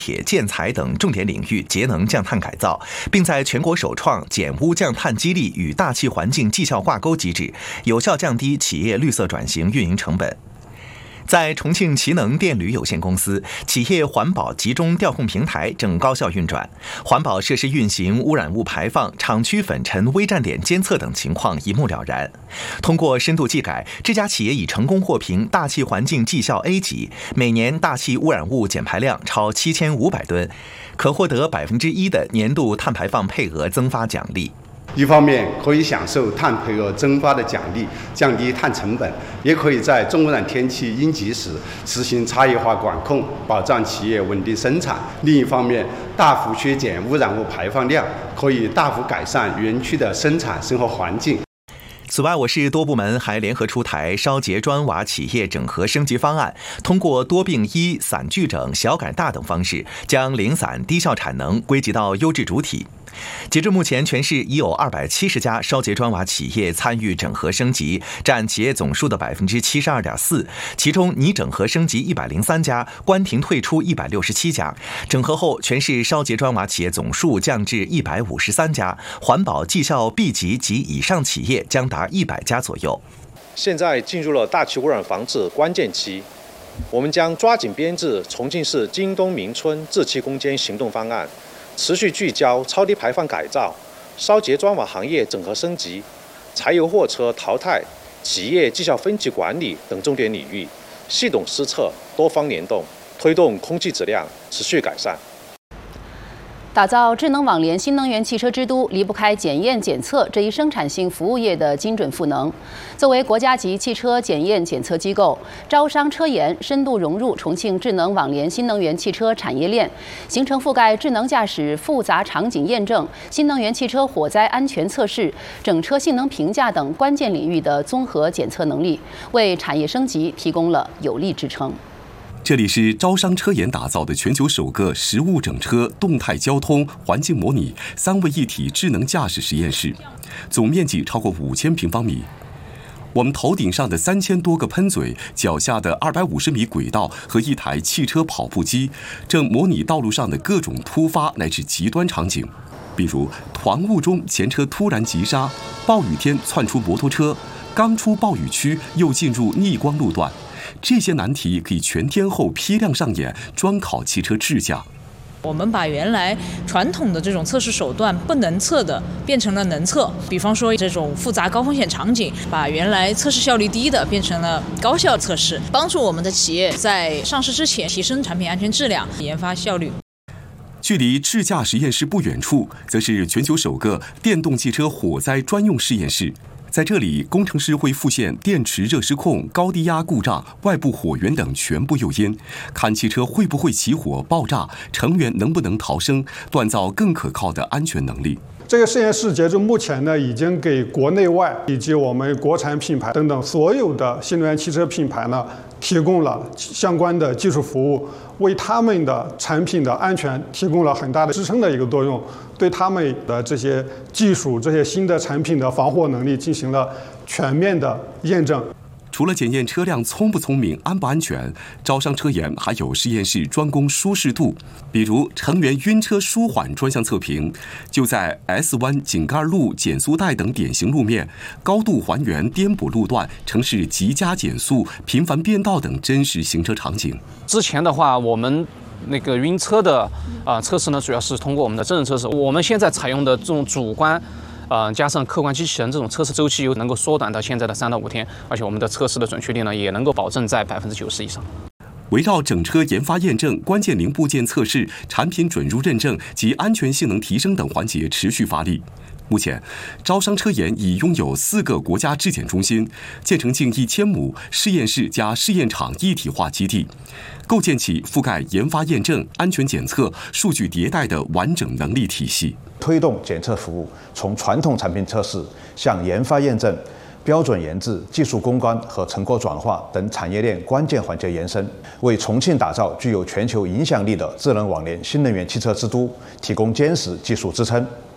铁建材等重点领域节能降碳改造，并在全国首创减污降碳激励与大气环境绩效挂钩机制，有效降低企业绿色转型运营成本。在重庆奇能电铝有限公司，企业环保集中调控平台正高效运转，环保设施运行、污染物排放、厂区粉尘微站点监测等情况一目了然。通过深度技改，这家企业已成功获评大气环境绩效 A 级，每年大气污染物减排量超7500吨，可获得1%的年度碳排放配额增发奖励。 一方面可以享受碳配额增发的奖励，降低碳成本，也可以在重污染天气应急时实行差异化管控，保障企业稳定生产。另一方面，大幅削减污染物排放量，可以大幅改善园区的生产生活环境。 此外，我市多部门还联合出台烧结砖瓦企业整合升级方案，通过多并一、散聚整、小改大等方式，将零散低效产能归集到优质主体。截至目前，全市已有270家烧结砖瓦企业参与整合升级，占企业总数的72.4%。其中，拟整合升级103家，关停退出167家。整合后，全市烧结砖瓦企业总数降至153家，环保绩效 B 级及以上企业将达100家左右。 现在进入了大气污染防治关键期，我们将抓紧编制重庆市京东明村治气攻坚行动方案，持续聚焦超低排放改造、烧结砖瓦行业整合升级、柴油货车淘汰、企业绩效分级管理等重点领域，系统施策，多方联动，推动空气质量持续改善。 打造智能网联新能源汽车之都，离不开检验检测这一生产性服务业的精准赋能。作为国家级汽车检验检测机构，招商车研深度融入重庆智能网联新能源汽车产业链，形成覆盖智能驾驶复杂场景验证、新能源汽车火灾安全测试、整车性能评价等关键领域的综合检测能力，为产业升级提供了有力支撑。 这里是招商车研打造的全球首个实物整车、动态交通、环境模拟3位一体智能驾驶实验室，总面积超过5000平方米。我们头顶上的3000多个喷嘴，脚下的250米轨道和一台汽车跑步机，正模拟道路上的各种突发乃至极端场景，比如团雾中前车突然急刹，暴雨天窜出摩托车，刚出暴雨区又进入逆光路段。这些难题可以全天候批量上演，专考汽车智驾。 我们把原来传统的这种测试手段不能测的变成了能测，比方说这种复杂高风险场景，把原来测试效率低的变成了高效测试，帮助我们的企业在上市之前提升产品安全质量、研发效率。 距离智驾实验室不远处，则是全球首个电动汽车火灾专用试验室。在这里，工程师会复现电池热失控、高低压故障、外部火源等全部诱因，看汽车会不会起火爆炸，成员能不能逃生，锻造更可靠的安全能力。 这个实验室截至目前呢，已经给国内外以及我们国产品牌等等所有的新能源汽车品牌呢，提供了相关的技术服务，为他们的产品的安全提供了很大的支撑的一个作用，对他们的这些技术、这些新的产品的防火能力进行了全面的验证。 除了检验车辆聪不聪明、安不安全，招商车研还有实验室专攻舒适度，比如成员晕车舒缓专项测评，就在 S 弯、井盖路、减速带等典型路面，高度还原颠簸路段、城市急加减速、频繁变道等真实行车场景。 之前的话，我们那个晕车的测试呢，主要是通过我们的真人测试。我们现在采用的这种主观加上客观机器人这种测试周期又能够缩短到现在的3到5天，而且我们的测试的准确率呢也能够保证在90%以上。 围绕整车研发验证、关键零部件测试、产品准入认证及安全性能提升等环节持续发力。目前，招商车研已拥有4个国家质检中心，建成近1000亩试验室加试验场一体化基地，构建起覆盖研发验证、安全检测、数据迭代的完整能力体系。 推动检测服务从传统产品测试向研发验证、标准研制、技术攻关和成果转化等产业链关键环节延伸，为重庆打造具有全球影响力的智能网联新能源汽车之都提供坚实技术支撑。